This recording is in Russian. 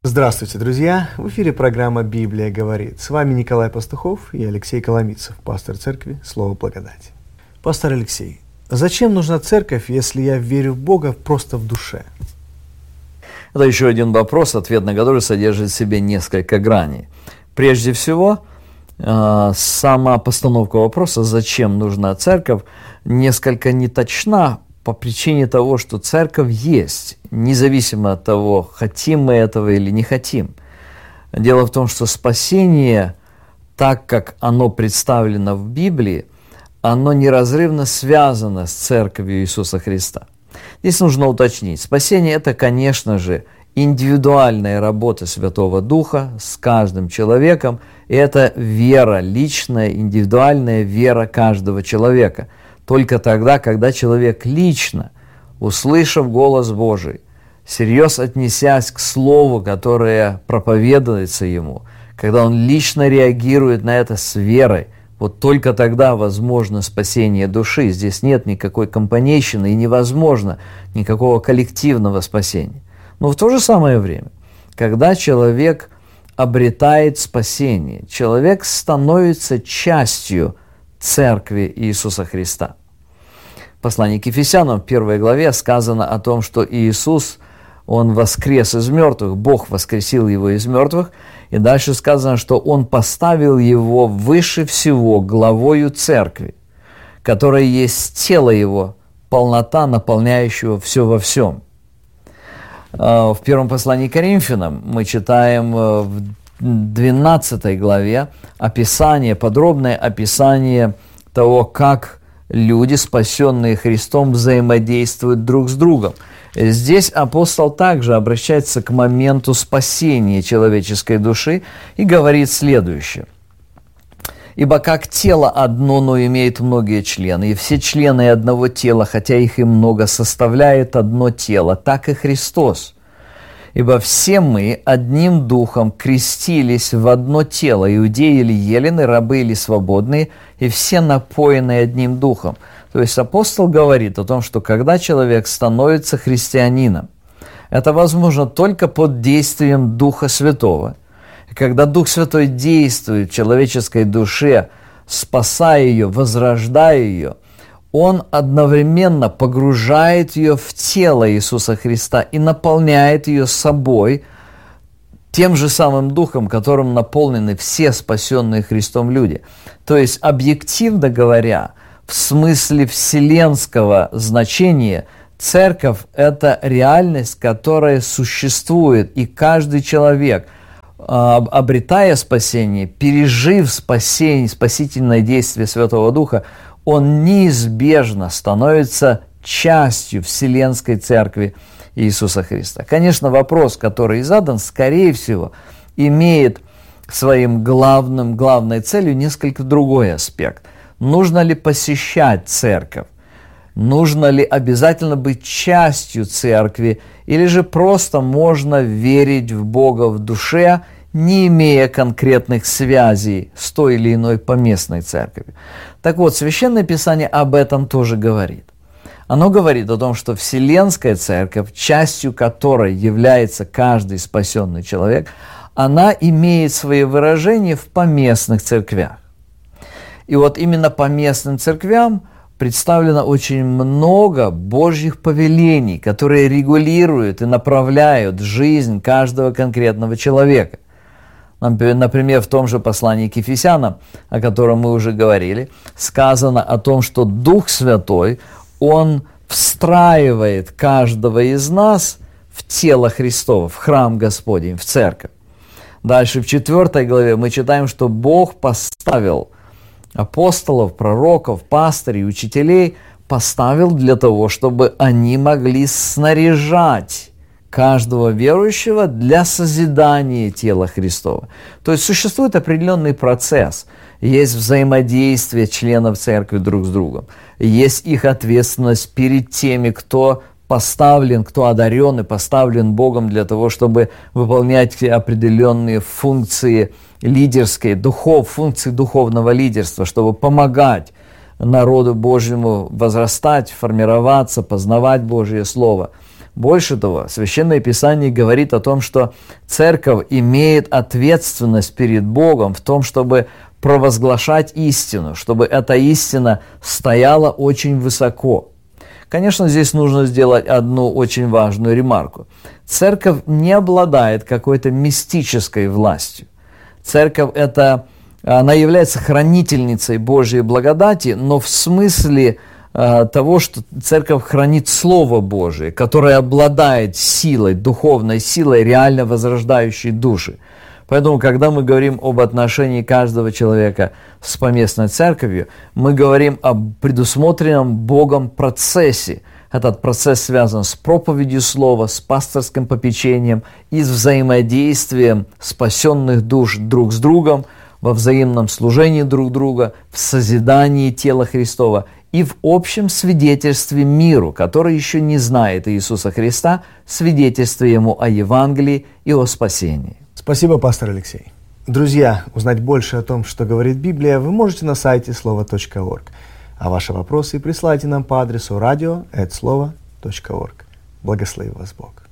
Здравствуйте, друзья! В эфире программа «Библия говорит». С вами Николай Пастухов и Алексей Коломицев, пастор церкви «Слово благодати». Пастор Алексей, зачем нужна церковь, если я верю в Бога просто в душе? Это еще один вопрос, ответ на который содержит в себе несколько граней. Прежде всего, сама постановка вопроса «зачем нужна церковь» несколько неточна по причине того, что церковь есть, независимо от того, хотим мы этого или не хотим. Дело в том, что спасение, так как оно представлено в Библии, оно неразрывно связано с церковью Иисуса Христа. Здесь нужно уточнить, спасение – это, конечно же, индивидуальная работа Святого Духа с каждым человеком, и это вера, личная, индивидуальная вера каждого человека. Только тогда, когда человек лично, услышав голос Божий, всерьез отнесясь к слову, которое проповедуется ему, когда он лично реагирует на это с верой, вот только тогда возможно спасение души. Здесь нет никакой компанейщины и невозможно никакого коллективного спасения. Но в то же самое время, когда человек обретает спасение, человек становится частью Церкви Иисуса Христа. В послании к Ефесянам в 1 главе сказано о том, что Иисус, Он воскрес из мертвых, Бог воскресил Его из мертвых, и дальше сказано, что Он поставил Его выше всего главою Церкви, которая есть тело Его, полнота, наполняющего все во всем. В первом послании к Коринфянам мы читаем в 12 главе подробное описание того, как люди, спасенные Христом, взаимодействуют друг с другом. Здесь апостол также обращается к моменту спасения человеческой души и говорит следующее. «Ибо как тело одно, но имеет многие члены, и все члены одного тела, хотя их и много, составляет одно тело, так и Христос. Ибо все мы одним духом крестились в одно тело, иудеи или елены, рабы или свободные, и все напоены одним духом». То есть апостол говорит о том, что когда человек становится христианином, это возможно только под действием Духа Святого. И когда Дух Святой действует в человеческой душе, спасая ее, возрождая ее, Он одновременно погружает ее в тело Иисуса Христа и наполняет ее собой тем же самым Духом, которым наполнены все спасенные Христом люди. То есть, объективно говоря, в смысле вселенского значения, церковь – это реальность, которая существует, и каждый человек, обретая спасение, пережив спасительное действие Святого Духа, он неизбежно становится частью Вселенской Церкви Иисуса Христа. Конечно, вопрос, который задан, скорее всего, имеет своим главной целью несколько другой аспект. Нужно ли посещать церковь? Нужно ли обязательно быть частью церкви? Или же просто можно верить в Бога в душе, не имея конкретных связей с той или иной поместной церковью? Так вот, Священное Писание об этом тоже говорит. Оно говорит о том, что Вселенская Церковь, частью которой является каждый спасенный человек, она имеет свои выражения в поместных церквях. И вот именно по местным церквям представлено очень много Божьих повелений, которые регулируют и направляют жизнь каждого конкретного человека. Например, в том же послании к Ефесянам, о котором мы уже говорили, сказано о том, что Дух Святой, Он встраивает каждого из нас в тело Христово, в храм Господень, в церковь. Дальше в 4 главе мы читаем, что Бог поставил апостолов, пророков, пастырей, учителей, поставил для того, чтобы они могли снаряжать каждого верующего для созидания тела Христова. То есть существует определенный процесс, есть взаимодействие членов церкви друг с другом, есть их ответственность перед теми, кто поставлен, кто одарен и поставлен Богом для того, чтобы выполнять определенные функции лидерские, функции духовного лидерства, чтобы помогать народу Божьему возрастать, формироваться, познавать Божье Слово. Больше того, Священное Писание говорит о том, что церковь имеет ответственность перед Богом в том, чтобы провозглашать истину, чтобы эта истина стояла очень высоко. Конечно, здесь нужно сделать одну очень важную ремарку. Церковь не обладает какой-то мистической властью. Церковь она является хранительницей Божьей благодати, но в смысле того, что церковь хранит Слово Божие, которое обладает силой, духовной силой, реально возрождающей души. Поэтому, когда мы говорим об отношении каждого человека с поместной церковью, мы говорим о предусмотренном Богом процессе. Этот процесс связан с проповедью Слова, с пасторским попечением и с взаимодействием спасенных душ друг с другом, во взаимном служении друг друга, в созидании тела Христова и в общем свидетельстве миру, который еще не знает Иисуса Христа, свидетельстве ему о Евангелии и о спасении. Спасибо, пастор Алексей. Друзья, узнать больше о том, что говорит Библия, вы можете на сайте слово.орг. А ваши вопросы присылайте нам по адресу radio@slovo.org. Благослови вас Бог.